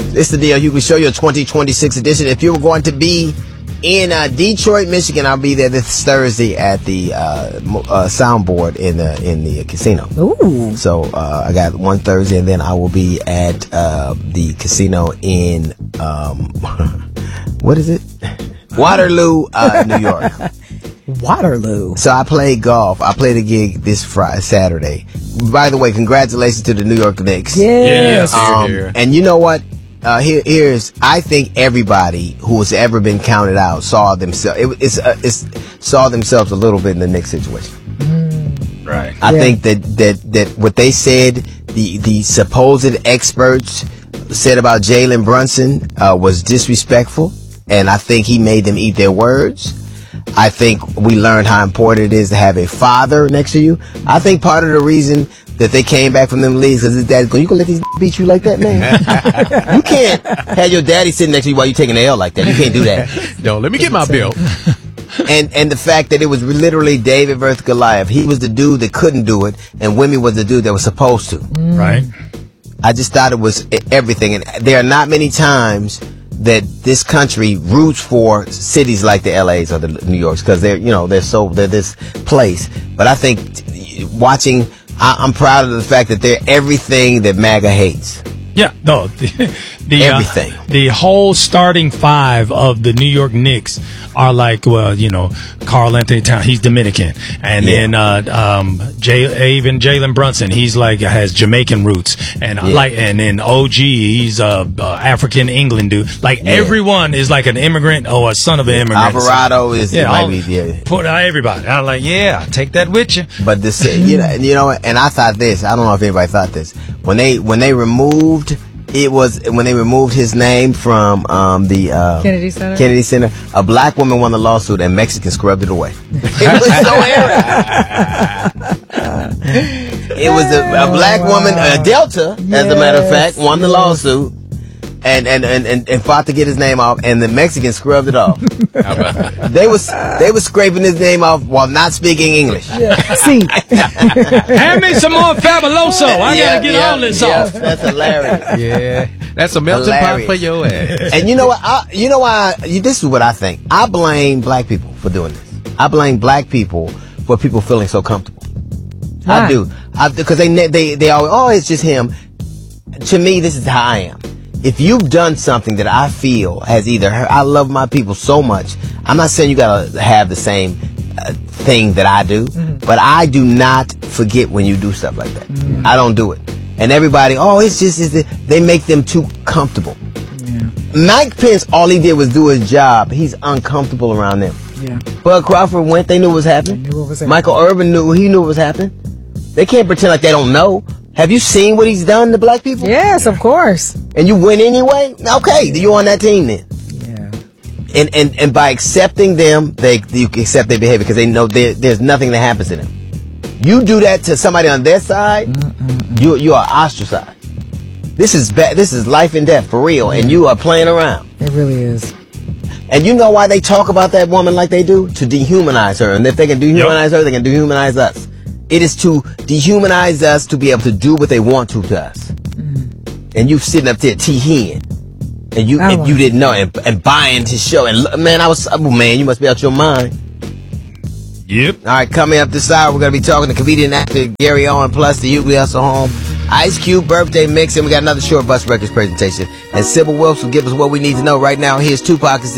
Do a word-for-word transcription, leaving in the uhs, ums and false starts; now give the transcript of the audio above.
It's the D L Hughley Show, your twenty twenty-six edition. If you were going to be in uh, Detroit, Michigan, I'll be there this Thursday at the uh, uh, soundboard in the in the casino. Ooh. So uh, I got one Thursday, and then I will be at uh, the casino in um, what is it? Waterloo, uh, New York. Waterloo. So I played golf. I played a gig this Friday, Saturday. By the way, congratulations to the New York Knicks. Yes. Um, and you know what? Uh, here, here's. I think everybody who has ever been counted out saw themselves. It, it's, uh, it's saw themselves a little bit in the Knicks situation. Mm. Right. I Yeah. think that, that that what they said, the the supposed experts said about Jalen Brunson uh, was disrespectful, and I think he made them eat their words. I think we learned how important it is to have a father next to you. I think part of the reason that they came back from them leagues is his dad's going, you gonna let these beat you like that, man? You can't have your daddy sitting next to you while you taking an L like that. You can't do that. No, let me get my bill. And and the fact that it was literally David versus Goliath. He was the dude that couldn't do it, and Wimmy was the dude that was supposed to. Right. I just thought it was everything. And there are not many times that this country roots for cities like the L A's or the New Yorks, because they're, you know, they're so, they're this place. But I think t- watching, I, I'm proud of the fact that they're everything that MAGA hates. Yeah, no, the, the Everything. Uh, the whole starting five of the New York Knicks are like, well, you know, Karl Anthony Towns, he's Dominican, and Yeah. then uh, um, Jay, even Jalen Brunson, he's like has Jamaican roots, and uh, Yeah. like, and then O G, he's a uh, African England dude. Like Yeah. everyone is like an immigrant or a son of an immigrant. Alvarado is, yeah, might all, be, yeah. put uh, everybody. I'm like, yeah, take that with you. But this, you know, you know, and I thought this. I don't know if anybody thought this when they when they removed it was when they removed his name from um, the uh, Kennedy Center. Kennedy Center. A black woman won the lawsuit, and Mexicans scrubbed it away. It was so arrogant. It was a, a black woman, a Delta, as a matter of fact, won the lawsuit. And and, and, and and fought to get his name off, and the Mexicans scrubbed it off. They was they was scraping his name off while not speaking English. See. Hand me some more Fabuloso. I Yeah, gotta get yeah, all this yeah, off. That's hilarious. Yeah. That's a melting pot Hilarious. for your ass. And you know what? I, you know why? You, this is what I think. I blame black people for doing this. I blame black people for people feeling so comfortable. Why? I do. I, because they ne- they they always, oh, it's just him. To me, this is how I am. If you've done something that I feel has either hurt, I love my people so much. I'm not saying you gotta have the same uh, thing that I do, Mm-hmm. but I do not forget when you do stuff like that. Mm-hmm. I don't do it. And everybody, oh, it's just, it's, they make them too comfortable. Yeah. Mike Pence, all he did was do his job. He's uncomfortable around them. Yeah. Bud Crawford went, they knew what was happening. They knew what was happening. Michael Irvin knew, he knew what was happening. They can't pretend like they don't know. Have you seen what he's done to black people? Yes, of course. And you win anyway? Okay, you're on that team then. Yeah. And and, and by accepting them, they you accept their behavior because they know there, there's nothing that happens to them. You do that to somebody on their side, you you are ostracized. This is ba- this is life and death for real, and you are playing around. It really is. And you know why they talk about that woman like they do? To dehumanize her. And if they can dehumanize her, they can dehumanize us. It is to dehumanize us to be able to do what they want to to us. Mm. And you sitting up there tee-heeing. And you I and you want- didn't know, and, and buying his show. And look, man, I was, oh, man, you must be out your mind. Yep. All right, coming up this hour, we're going to be talking to comedian actor Gary Owen, plus the Hughley Hustle Home Ice Cube birthday mix, and we got another Short Bus Records presentation. And Sybil Wilkes will give us what we need to know right now. Here's Tupac.